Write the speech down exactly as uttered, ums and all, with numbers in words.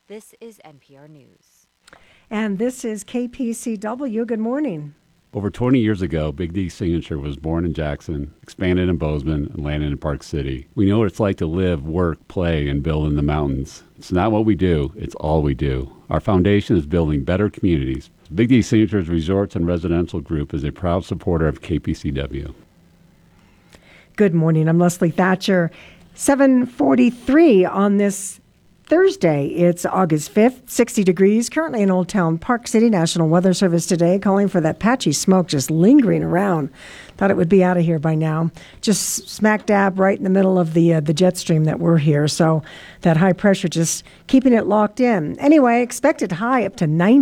This is N P R News. And this is K P C W. Good morning. Over twenty years ago, Big D Signature was born in Jackson, expanded in Bozeman, and landed in Park City. We know what it's like to live, work, play, and build in the mountains. It's not what we do, it's all we do. Our foundation is building better communities. Big D Signature's Resorts and Residential Group is a proud supporter of K P C W. Good morning. I'm Leslie Thatcher. seven forty-three on this Thursday. It's August fifth, sixty degrees, currently in Old Town Park City. National Weather Service today calling for that patchy smoke just lingering around. Thought it would be out of here by now. Just smack dab right in the middle of the uh, the jet stream that we're here. So that high pressure just keeping it locked in. Anyway, expected high up to ninety.